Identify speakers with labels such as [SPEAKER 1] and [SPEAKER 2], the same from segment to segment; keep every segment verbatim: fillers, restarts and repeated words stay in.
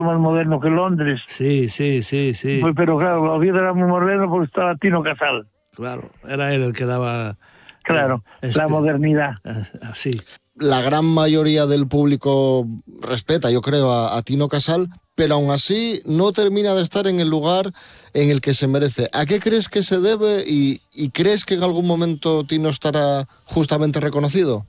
[SPEAKER 1] más moderno que Londres.
[SPEAKER 2] Sí, sí, sí, sí.
[SPEAKER 1] Pues, pero claro, Oviedo era muy moderno porque estaba Tino Casal.
[SPEAKER 2] Claro, era él el que daba...
[SPEAKER 1] Claro,
[SPEAKER 2] eh,
[SPEAKER 1] la modernidad.
[SPEAKER 2] Así.
[SPEAKER 3] La gran mayoría del público respeta, yo creo, a, a Tino Casal, pero aún así no termina de estar en el lugar en el que se merece. ¿A qué crees que se debe y, y crees que en algún momento Tino estará justamente reconocido?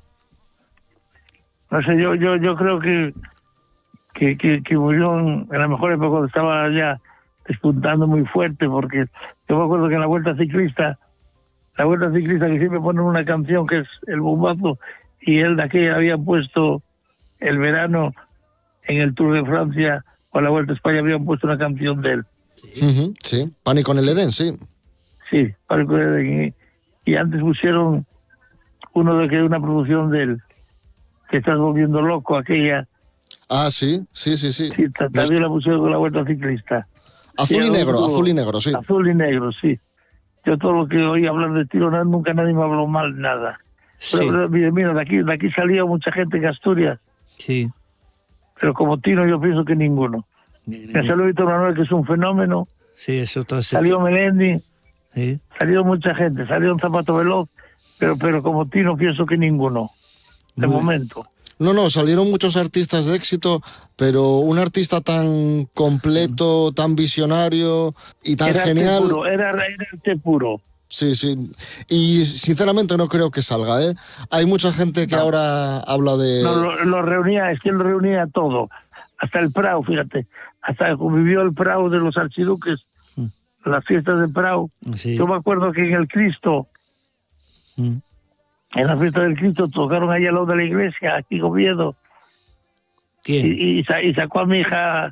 [SPEAKER 1] No sé, yo yo yo creo que que, que, que murió en, en la mejor época cuando estaba ya despuntando muy fuerte, porque yo me acuerdo que en la Vuelta Ciclista, la Vuelta Ciclista que siempre ponen una canción que es El Bombazo, y él de aquella había puesto el verano en el Tour de Francia, o la Vuelta a España habían puesto una canción de él.
[SPEAKER 3] Sí, uh-huh, sí. Pánico en el Edén, sí.
[SPEAKER 1] Sí, Pánico en el Edén. Y, y antes pusieron uno de que una producción de él, que estás volviendo loco, aquella.
[SPEAKER 3] Ah, sí, sí, sí, sí.
[SPEAKER 1] Sí, también la pusieron con la Vuelta Ciclista.
[SPEAKER 3] Azul y, y negro, tuvo, azul y negro, sí.
[SPEAKER 1] Azul y negro, sí. Yo todo lo que oí hablar de Tino, nunca nadie me habló mal, nada.
[SPEAKER 2] Sí.
[SPEAKER 1] Pero, mira, mira, de aquí, de aquí salía mucha gente en Asturias.
[SPEAKER 2] Sí.
[SPEAKER 1] Pero como Tino yo pienso que ninguno. Me salió Víctor Manuel, que es un fenómeno.
[SPEAKER 2] Sí, es otra.
[SPEAKER 1] Salió Melendi.
[SPEAKER 2] Sí.
[SPEAKER 1] Salió mucha gente. Salió un Zapato Veloz. Pero, pero como Tino pienso que ninguno. De
[SPEAKER 2] Muy
[SPEAKER 1] momento.
[SPEAKER 3] No, no, salieron muchos artistas de éxito, pero un artista tan completo, tan visionario y tan
[SPEAKER 1] era
[SPEAKER 3] genial...
[SPEAKER 1] Puro, era arte puro.
[SPEAKER 3] Sí, sí. Y sinceramente no creo que salga, ¿eh? Hay mucha gente que no. ahora habla de...
[SPEAKER 1] No, lo, lo reunía, es que lo reunía todo. Hasta el Prado, fíjate. Hasta vivió el Prado de los archiduques, mm. las fiestas del Prado.
[SPEAKER 2] Sí.
[SPEAKER 1] Yo me acuerdo que en el Cristo, mm. en la fiesta del Cristo, tocaron allá al lado de la iglesia, aquí en Oviedo.
[SPEAKER 2] ¿Quién?
[SPEAKER 1] Y, y, y sacó a mi hija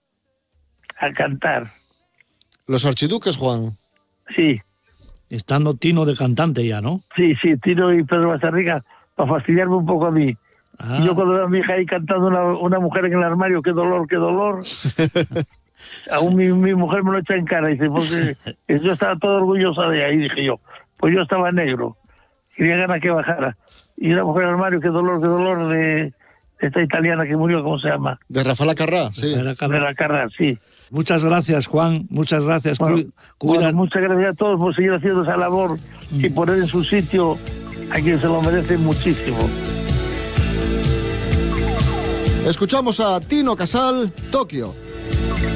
[SPEAKER 1] a cantar.
[SPEAKER 3] ¿Los archiduques, Juan?
[SPEAKER 1] Sí.
[SPEAKER 2] Estando Tino de cantante ya, ¿no?
[SPEAKER 1] Sí, sí, Tino y Pedro Bastarrica, para fastidiarme un poco a mí. Ah. Y yo cuando veo a mi hija ahí cantando una, una mujer en el armario, qué dolor, qué dolor. Aún mi, mi mujer me lo echa en cara, dice, porque yo estaba todo orgullosa de ahí, dije yo. Pues yo estaba negro, quería ganas que bajara. Y una mujer en el armario, qué dolor, qué dolor, de esta italiana que murió, ¿cómo se llama?
[SPEAKER 3] De Rafaela Carrà, sí.
[SPEAKER 1] De la Carrà, sí.
[SPEAKER 2] Muchas gracias, Juan, muchas gracias.
[SPEAKER 1] Bueno,
[SPEAKER 2] Cuida...
[SPEAKER 1] bueno, muchas gracias a todos por seguir haciendo esa labor mm. y poner en su sitio a quien se lo merece muchísimo.
[SPEAKER 3] Escuchamos a Tino Casal, Tokio.